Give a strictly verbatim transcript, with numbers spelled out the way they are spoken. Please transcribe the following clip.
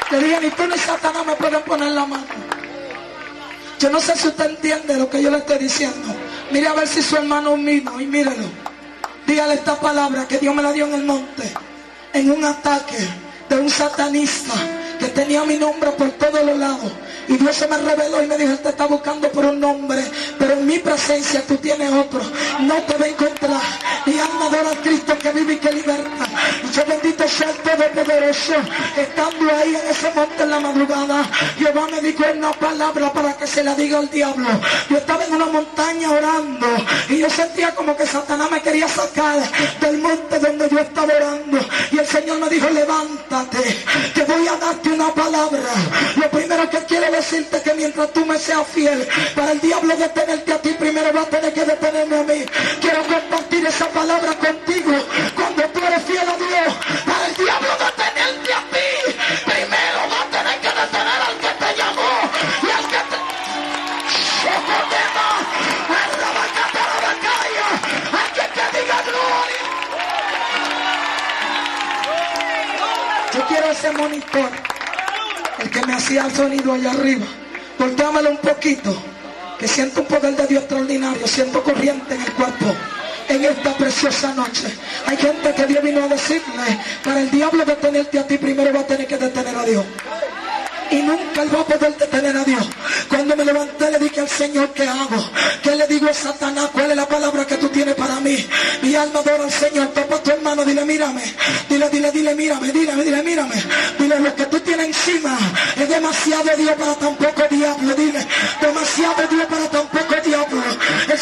Le dije, ni tú ni Satanás me pueden poner la mano. Yo no sé si usted entiende lo que yo le estoy diciendo. Mire a ver si su hermano mismo, y mírelo. Dígale esta palabra que Dios me la dio en el monte, en un ataque de un satanista que tenía mi nombre por todos los lados. Y Dios se me reveló y me dijo, él te está buscando por un nombre, pero en mi presencia tú tienes otro. No te va a encontrar. Mi alma adora a Cristo que vive y que liberta. Y yo bendito sea el Todopoderoso. Estando ahí en ese monte en la madrugada, Jehová me dijo una palabra para que se la diga al diablo. Yo estaba en una montaña orando y yo sentía como que Satanás me quería sacar del monte donde yo estaba orando. Y el Señor me dijo, levántate, te voy a darte una palabra. Lo primero que quiero decirte que mientras tú me seas fiel, para el diablo detenerte a ti, primero va a tener que detenerme a mí. Quiero compartir esa palabra contigo. Cuando tú eres fiel a Dios, para el diablo detenerte a ti, primero va a tener que detener al que te llamó y al que te... al que te diga gloria. Yo quiero ese monitor, el que me hacía el sonido allá arriba. Volteámelo un poquito, que siento un poder de Dios extraordinario, siento corriente en el cuerpo en esta preciosa noche. Hay gente que Dios vino a decirle, para el diablo detenerte a ti, primero va a tener que detener a Dios. Y nunca él va a poder detener a Dios. Cuando me levanté le dije al Señor, ¿qué hago? ¿Qué le digo a Satanás? ¿Cuál es la palabra que tú tienes para mí? Mi alma adora al Señor. Topa a tu hermano, dile, mírame. Dile, dile, dile, mírame, dile, dile, mírame. Dile, lo que tú tienes encima es demasiado Dios para tan poco diablo. Dile, demasiado Dios para tan poco